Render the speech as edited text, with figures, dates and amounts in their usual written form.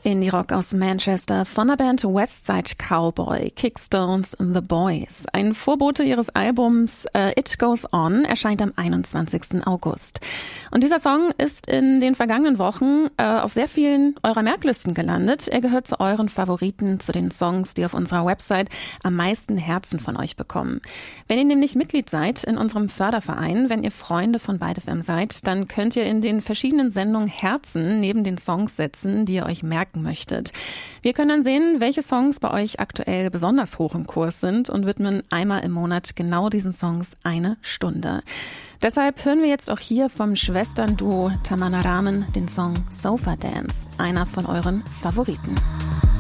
Indie-Rock aus Manchester von der Band Westside Cowboy, Kickstones The Boys. Ein Vorbote ihres Albums It Goes On erscheint am 21. August. Und dieser Song ist in den vergangenen Wochen auf sehr vielen eurer Merklisten gelandet. Er gehört zu euren Favoriten, zu den Songs, die auf unserer Website am meisten Herzen von euch bekommen. Wenn ihr nämlich Mitglied seid in unserem Förderverein, wenn ihr Freunde von ByteFM seid, dann könnt ihr in den verschiedenen Sendungen Herzen neben den Songs setzen, die ihr euch merken möchtet. Wir können dann sehen, welche Songs bei euch aktuell besonders hoch im Kurs sind und widmen einmal im Monat genau diesen Songs eine Stunde. Deshalb hören wir jetzt auch hier vom Schwesternduo Tamana Ramen den Song Sofa Dance, einer von euren Favoriten.